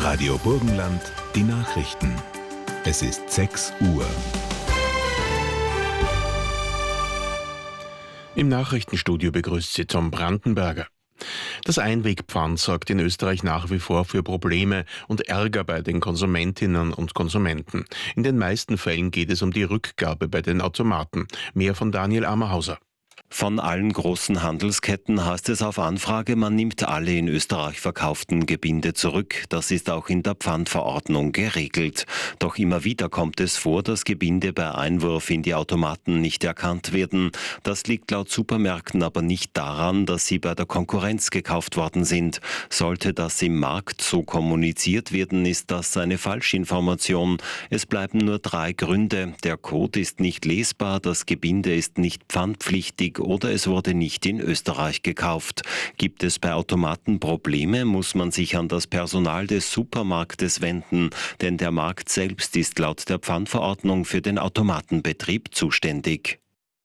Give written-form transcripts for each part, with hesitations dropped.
Radio Burgenland, die Nachrichten. Es ist 6 Uhr. Im Nachrichtenstudio begrüßt Sie Tom Brandenberger. Das Einwegpfand sorgt in Österreich nach wie vor für Probleme und Ärger bei den Konsumentinnen und Konsumenten. In den meisten Fällen geht es um die Rückgabe bei den Automaten. Mehr von Daniel Ammerhauser. Von allen großen Handelsketten heißt es auf Anfrage, man nimmt alle in Österreich verkauften Gebinde zurück. Das ist auch in der Pfandverordnung geregelt. Doch immer wieder kommt es vor, dass Gebinde bei Einwurf in die Automaten nicht erkannt werden. Das liegt laut Supermärkten aber nicht daran, dass sie bei der Konkurrenz gekauft worden sind. Sollte das im Markt so kommuniziert werden, ist das eine Falschinformation. Es bleiben nur 3 Gründe. Der Code ist nicht lesbar, das Gebinde ist nicht pfandpflichtig oder es wurde nicht in Österreich gekauft. Gibt es bei Automaten Probleme, muss man sich an das Personal des Supermarktes wenden, denn der Markt selbst ist laut der Pfandverordnung für den Automatenbetrieb zuständig.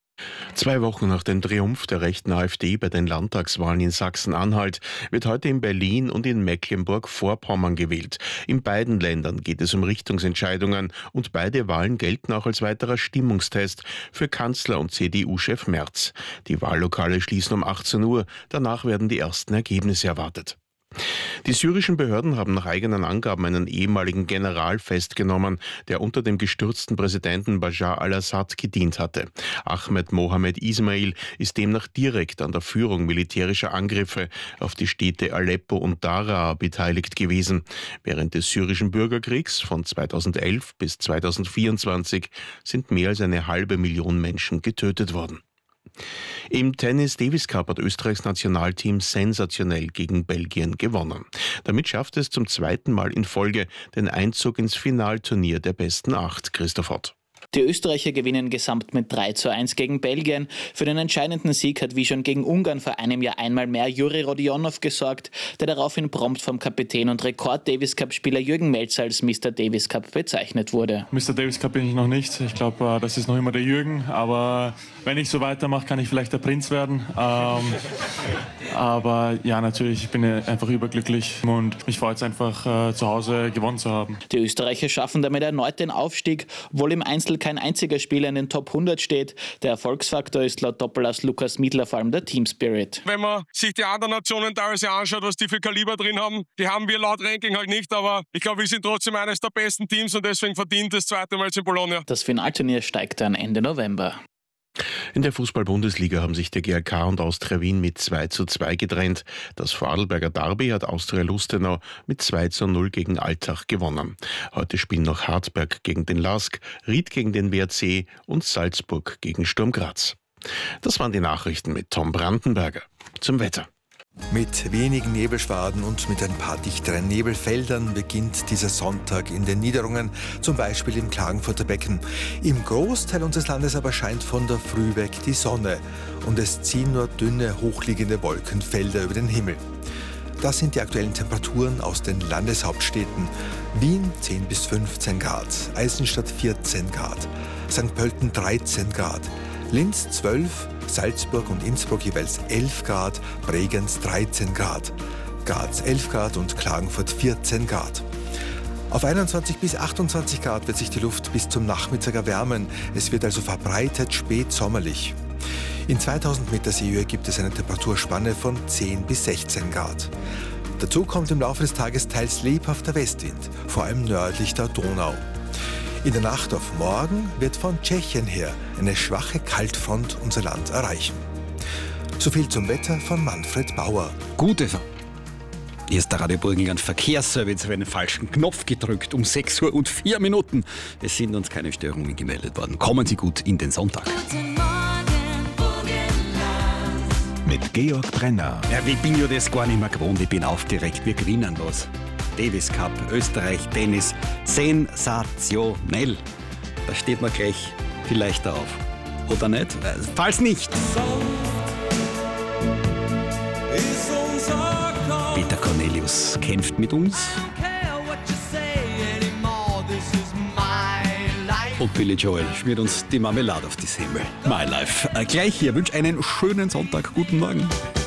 2 Wochen nach dem Triumph der rechten AfD bei den Landtagswahlen in Sachsen-Anhalt wird heute in Berlin und in Mecklenburg-Vorpommern gewählt. In beiden Ländern geht es um Richtungsentscheidungen und beide Wahlen gelten auch als weiterer Stimmungstest für Kanzler und CDU-Chef Merz. Die Wahllokale schließen um 18 Uhr, danach werden die ersten Ergebnisse erwartet. Die syrischen Behörden haben nach eigenen Angaben einen ehemaligen General festgenommen, der unter dem gestürzten Präsidenten Bashar al-Assad gedient hatte. Ahmed Mohammed Ismail ist demnach direkt an der Führung militärischer Angriffe auf die Städte Aleppo und Daraa beteiligt gewesen. Während des syrischen Bürgerkriegs von 2011 bis 2024 sind mehr als 500.000 Menschen getötet worden. Im Tennis Davis Cup hat Österreichs Nationalteam sensationell gegen Belgien gewonnen. Damit schafft es zum 2. Mal in Folge den Einzug ins Finalturnier der besten 8. Christoph Ott. Die Österreicher gewinnen gesamt mit 3:1 gegen Belgien. Für den entscheidenden Sieg hat wie schon gegen Ungarn vor einem Jahr einmal mehr Juri Rodionov gesorgt, der daraufhin prompt vom Kapitän und Rekord-Davis-Cup-Spieler Jürgen Melzer als Mr. Davis Cup bezeichnet wurde. Mr. Davis Cup bin ich noch nicht. Ich glaube, das ist noch immer der Jürgen. Aber wenn ich so weitermache, kann ich vielleicht der Prinz werden. Aber ja, natürlich, ich bin einfach überglücklich und mich freut es einfach, zu Hause gewonnen zu haben. Die Österreicher schaffen damit erneut den Aufstieg, obwohl im Einzel kein einziger Spieler in den Top 100 steht. Der Erfolgsfaktor ist laut Doppelass Lukas Miedler vor allem der Team Spirit. Wenn man sich die anderen Nationen teilweise anschaut, was die für Kaliber drin haben, die haben wir laut Ranking halt nicht, aber ich glaube, wir sind trotzdem eines der besten Teams und deswegen verdient das 2. Mal in Bologna. Das Finalturnier steigt dann Ende November. In der Fußball-Bundesliga haben sich der GRK und Austria Wien mit 2:2 getrennt. Das Vorarlberger Derby hat Austria Lustenau mit 2:0 gegen Altach gewonnen. Heute spielen noch Hartberg gegen den LASK, Ried gegen den WRC und Salzburg gegen Sturm Graz. Das waren die Nachrichten mit Tom Brandenberger. Zum Wetter. Mit wenigen Nebelschwaden und mit ein paar dichteren Nebelfeldern beginnt dieser Sonntag in den Niederungen, zum Beispiel im Klagenfurter Becken. Im Großteil unseres Landes aber scheint von der Früh weg die Sonne und es ziehen nur dünne, hochliegende Wolkenfelder über den Himmel. Das sind die aktuellen Temperaturen aus den Landeshauptstädten. Wien 10 bis 15 Grad, Eisenstadt 14 Grad, St. Pölten 13 Grad, Linz 12, Salzburg und Innsbruck jeweils 11 Grad, Bregenz 13 Grad, Graz 11 Grad und Klagenfurt 14 Grad. Auf 21 bis 28 Grad wird sich die Luft bis zum Nachmittag erwärmen. Es wird also verbreitet spätsommerlich. In 2000 Meter Seehöhe gibt es eine Temperaturspanne von 10 bis 16 Grad. Dazu kommt im Laufe des Tages teils lebhafter Westwind, vor allem nördlich der Donau. In der Nacht auf morgen wird von Tschechien her eine schwache Kaltfront unser Land erreichen. So viel zum Wetter von Manfred Bauer. Gute Fahrt. Hier ist der Radio Burgenland Verkehrsservice auf einen falschen Knopf gedrückt um 6:04 Minuten. Es sind uns keine Störungen gemeldet worden. Kommen Sie gut in den Sonntag. Mit Georg Brenner. Ja, ich bin ja das gar nicht mehr gewohnt. Ich bin aufgeregt. Wir gewinnen was. Davis Cup, Österreich, Tennis, sensationell. Da steht man gleich viel leichter auf. Oder nicht? Falls nicht. Peter Cornelius kämpft mit uns. Und Billy Joel schmiert uns die Marmelade auf die Semmel. My Life. Gleich hier. Wünsche einen schönen Sonntag. Guten Morgen.